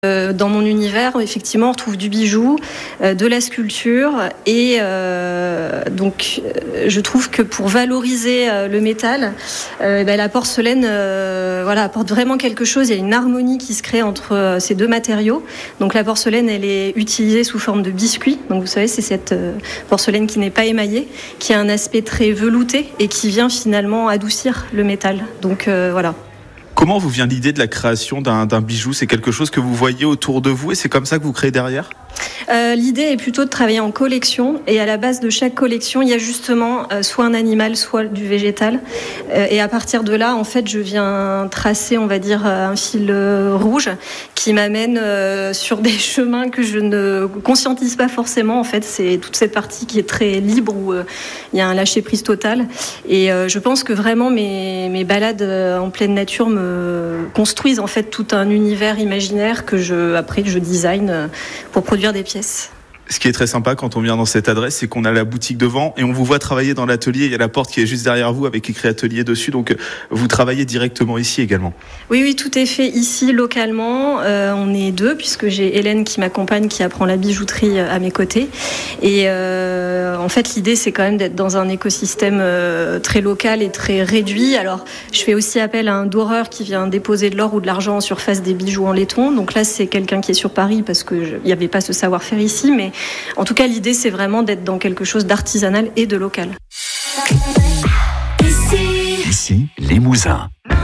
Dans mon univers, effectivement, on retrouve du bijou, de la sculpture et donc je trouve que pour valoriser le métal, la porcelaine apporte vraiment quelque chose. Il y a une harmonie qui se crée entre ces deux matériaux. Donc la porcelaine, elle est utilisée sous forme de biscuit. Donc vous savez, c'est cette porcelaine qui n'est pas émaillée, qui a un aspect très velouté et qui vient finalement adoucir le métal. Donc voilà. Comment vous vient l'idée de la création d'un bijou ? C'est quelque chose que vous voyez autour de vous et c'est comme ça que vous créez derrière ? L'idée est plutôt de travailler en collection et à la base de chaque collection, il y a justement soit un animal, soit du végétal. Et à partir de là, en fait, je viens tracer, on va dire, un fil rouge qui m'amène sur des chemins que je ne conscientise pas forcément. En fait, c'est toute cette partie qui est très libre où il y a un lâcher-prise total. Et je pense que vraiment mes balades en pleine nature me construisent en fait tout un univers imaginaire que je design pour produire des pièces. Ce qui est très sympa quand on vient dans cette adresse, c'est qu'on a la boutique devant et on vous voit travailler dans l'atelier. Il y a la porte qui est juste derrière vous avec écrit atelier dessus. Donc, vous travaillez directement ici également. Oui, tout est fait ici localement. On est deux puisque j'ai Hélène qui m'accompagne, qui apprend la bijouterie à mes côtés. Et en fait, l'idée, c'est quand même d'être dans un écosystème très local et très réduit. Alors, je fais aussi appel à un doreur qui vient déposer de l'or ou de l'argent en surface des bijoux en laiton. Donc là, c'est quelqu'un qui est sur Paris parce qu'il n'y avait pas ce savoir-faire ici. Mais en tout cas, l'idée, c'est vraiment d'être dans quelque chose d'artisanal et de local. Ici, Limousin.